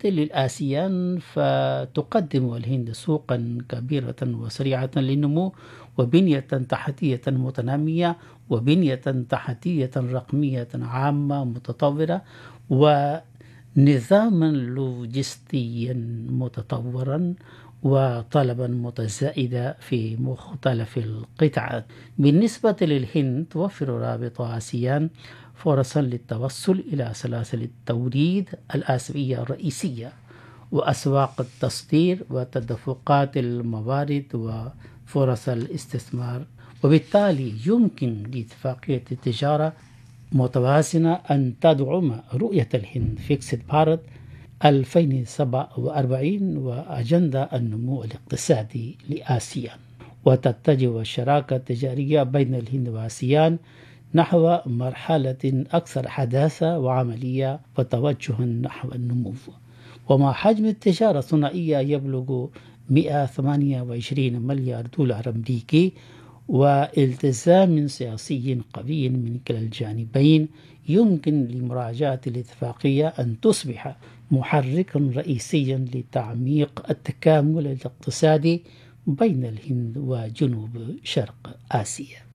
للآسيان فتقدم الهند سوقا كبيرة وسريعة للنمو وبنية تحتية متنامية وبنية تحتية رقمية عامة متطورة ونظاما لوجستيا متطورا وطلبا متزايدا في مختلف القطاعات. بالنسبة للهند توفر رابطة آسيان فرصا للتوصل إلى سلاسل التوريد الآسيوية الرئيسية وأسواق التصدير وتدفقات الموارد وفرص الاستثمار، وبالتالي يمكن لاتفاقية التجارة متوازنة أن تدعم رؤية الهند فيكسد بارت 2047 وأجندة النمو الاقتصادي لآسيا، وتتجه الشراكة التجارية بين الهند وآسيان نحو مرحلة أكثر حداثة وعملية وتوجها نحو النمو. ومع حجم التجارة الثنائية يبلغ 128 مليار دولار أمريكي والتزام سياسي قوي من كلا الجانبين، يمكن لمراجعة الاتفاقية أن تصبح محركا رئيسيا لتعميق التكامل الاقتصادي بين الهند وجنوب شرق آسيا.